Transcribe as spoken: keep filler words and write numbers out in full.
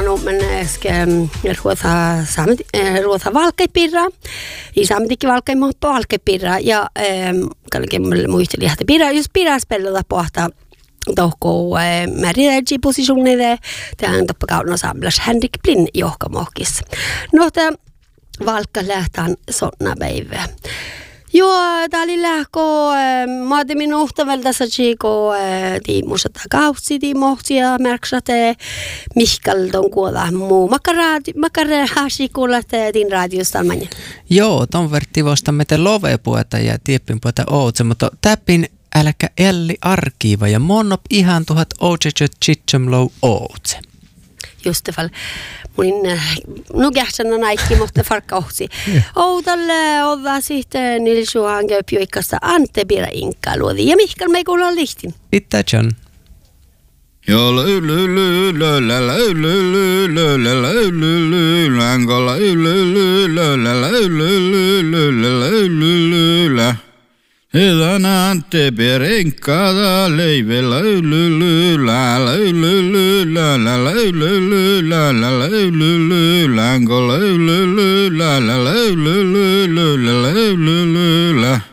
men ska ruota samet ruota valkeapirra. I samtikin valkea mutta valkeapirra ja kalke muisteli että pirra jos pirra spelata pohta tohko määritäji positioonille tähän tappakaudella samlas Henrik Blind johkamohkissa. No tämä valkka lähtään sonna päivä. Joo, tää oli lähkö, mä otin minun uhtavel tässä chiiko tiimussa takausi tiimohti ja märksate Mihkal ton kuola muu. Makare hasi kuulla tin radiosta manja. Joo, ton verti vasta meten love pueta ja tieppin pueta ootse, mutta täppin äläkä Elli arkiiva ja monop ihan tuhat ootsejöt chitchamlow ootse. Just fall. Mun nu kähtsänä näikki mutta farkausi. Outalle olla sitten nilsuhan köpjoikasta ante pira inkkaluodi ja Mihkal me kuulla lihtin. Ittä John. Jo lö lö lö lö lö lö lö lö lö lö lö lö Angola lö lö lö lö lö lö lö lö lö lö Edan ante perenkada leivellä ylylylä ylylylä la ylylylä la ylylylä Angola ylylylä la ylylylä ylylylä